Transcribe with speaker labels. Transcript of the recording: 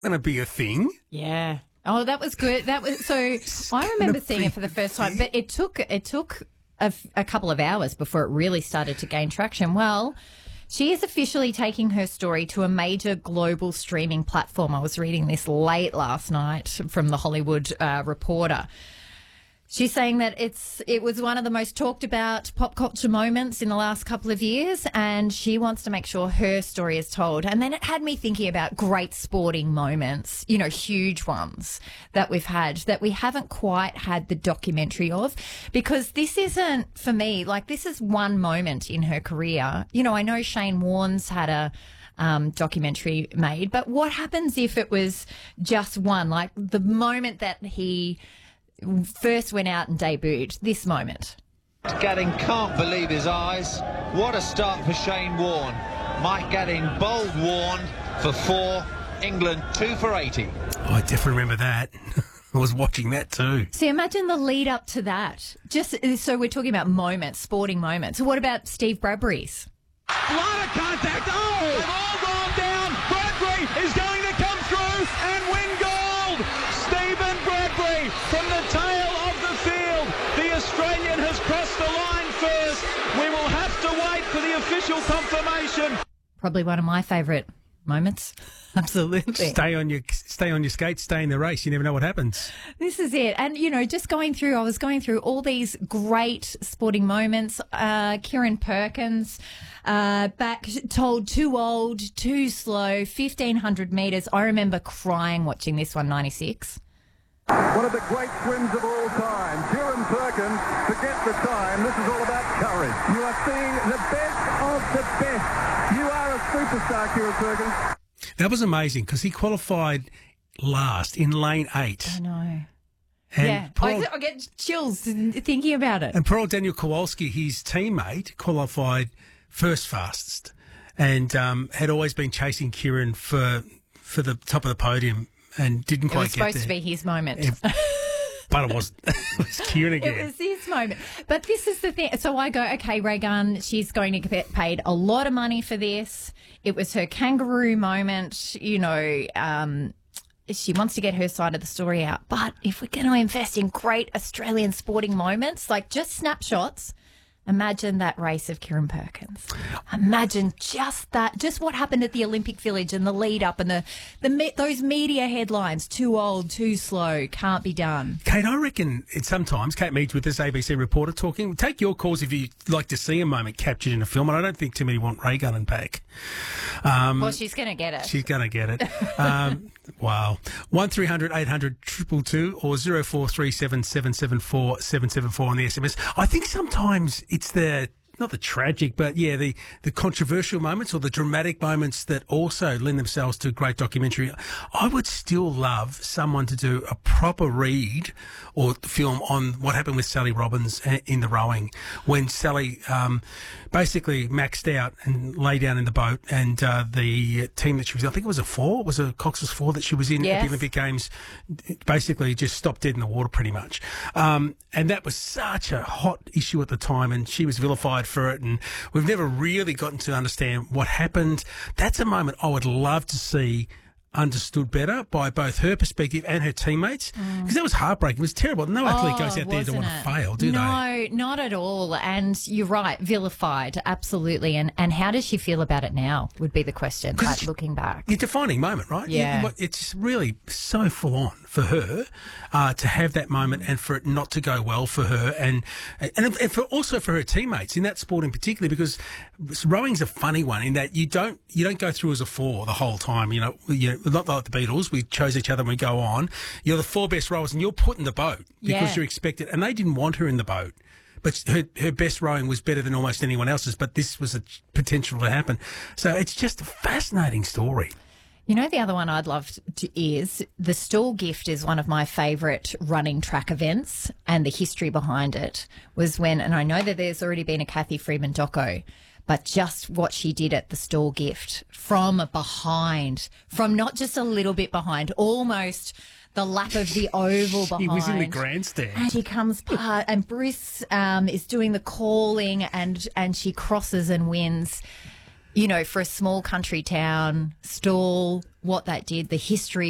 Speaker 1: going to be a thing.
Speaker 2: Yeah. Oh, that was good. That was so. I remember seeing it for the first time, but it took a couple of hours before it really started to gain traction. Well, she is officially taking her story to a major global streaming platform. I was reading this late last night from The Hollywood Reporter. She's saying that it was one of the most talked about pop culture moments in the last couple of years, and she wants to make sure her story is told. And then it had me thinking about great sporting moments, you know, huge ones that we've had that we haven't quite had the documentary of, because this isn't, for me, like, this is one moment in her career. You know, I know Shane Warne's had a documentary made, but what happens if it was just one, like the moment that he first went out and debuted, this moment?
Speaker 3: Gadding can't believe his eyes. What a start for Shane Warne. Mike Gadding bowled Warne for 4, England 2 for 80.
Speaker 1: Oh, I definitely remember that. I was watching that too.
Speaker 2: See, imagine the lead up to that. Just so we're talking about moments, sporting moments. What about Steve Bradbury's?
Speaker 4: A lot of contact. Oh! They've all gone down. Bradbury is going to come through and win gold. Stephen Bradbury from the tail of the field. The Australian has crossed the line first. We will have to wait for the official confirmation.
Speaker 2: Probably one of my favourite moments. Absolutely.
Speaker 1: Stay on your skates, stay in the race. You never know what happens.
Speaker 2: This is it. And, you know, I was going through all these great sporting moments. Kieran Perkins, back told too old, too slow, 1,500 metres. I remember crying watching this one, 96.
Speaker 5: One of the great swims of all time. Kieran Perkins, forget the time. This is all about courage. You are seeing the best of the best. You are a superstar, Kieran Perkins.
Speaker 1: That was amazing because he qualified last in lane 8.
Speaker 2: I know.
Speaker 1: And
Speaker 2: yeah, I get chills thinking about it.
Speaker 1: And poor old Daniel Kowalski, his teammate, qualified first fastest and had always been chasing Kieran for the top of the podium and didn't quite get there.
Speaker 2: It was supposed to be his moment.
Speaker 1: But it wasn't. It was Kieran again.
Speaker 2: It was his moment. But this is the thing. So I go, okay, Ray Gunn, she's going to get paid a lot of money for this. It was her kangaroo moment. You know, she wants to get her side of the story out. But if we're going to invest in great Australian sporting moments, like just snapshots, imagine that race of Kieran Perkins. Imagine just that, just what happened at the Olympic Village and the lead up and those media headlines. Too old, too slow, can't be done.
Speaker 1: Kate, I reckon sometimes Kate Meads with this ABC reporter talking. Take your calls if you'd like to see a moment captured in a film, and I don't think too many want Ray Gunn back.
Speaker 2: Well, she's going to get it.
Speaker 1: She's going to get it. Wow. 1300 800 222 or 0437 774 774 on the SMS. I think sometimes it's not the tragic, but yeah, the controversial moments or the dramatic moments that also lend themselves to a great documentary. I would still love someone to do a proper read or film on what happened with Sally Robbins in the rowing when Sally basically maxed out and lay down in the boat, and the team that she was in, I think it was a Cox's 4 that she was in at the Olympic Games, basically just stopped dead in the water pretty much. And that was such a hot issue at the time, and she was vilified for it, and we've never really gotten to understand what happened. That's a moment I would love to see understood better by both her perspective and her teammates, because that was heartbreaking. It was terrible. No athlete goes out there to want to fail, do they?
Speaker 2: No, not at all. And you're right, vilified, absolutely. And how does she feel about it now would be the question, like, looking back.
Speaker 1: It's a defining moment, right?
Speaker 2: Yeah.
Speaker 1: It's really so full on for her to have that moment and for it not to go well for her and also for her teammates in that sport in particular, because rowing's a funny one in that you don't go through as a 4 the whole time. Not like the Beatles, we chose each other and we go on. You're the 4 best rowers and you're put in the boat because you're expected. And they didn't want her in the boat. But her best rowing was better than almost anyone else's, but this was a potential to happen. So it's just a fascinating story.
Speaker 2: You know, the other one I'd love is the Stall Gift is one of my favourite running track events, and the history behind it was when, and I know that there's already been a Kathy Freeman doco, but just what she did at the Stall Gift from behind, from not just a little bit behind, almost the lap of the oval behind.
Speaker 1: He was in the grandstand.
Speaker 2: And he comes part, and Bruce is doing the calling, and she crosses and wins. You know, for a small country town, Stall, what that did, the history